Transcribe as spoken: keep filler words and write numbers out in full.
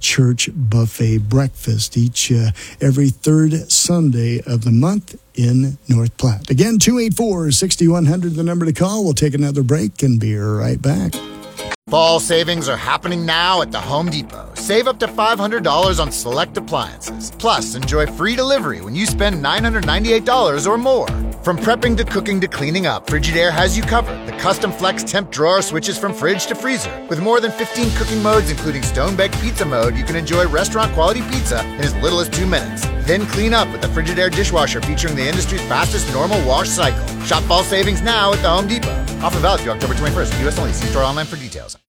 Church Buffet Breakfast each uh, every third Sunday of the month in North Platte. Again, two eight four, six one zero zero, the number to call. We'll take another break and be right back. Fall savings are happening now at the Home Depot. Save up to five hundred dollars on select appliances. Plus, enjoy free delivery when you spend nine hundred ninety-eight dollars or more. From prepping to cooking to cleaning up, Frigidaire has you covered. The custom flex temp drawer switches from fridge to freezer. With more than fifteen cooking modes, including stone-baked pizza mode, you can enjoy restaurant-quality pizza in as little as two minutes. Then clean up with the Frigidaire dishwasher featuring the industry's fastest normal wash cycle. Shop fall savings now at the Home Depot. Offer valid through October twenty-first. U S only. See store online for details.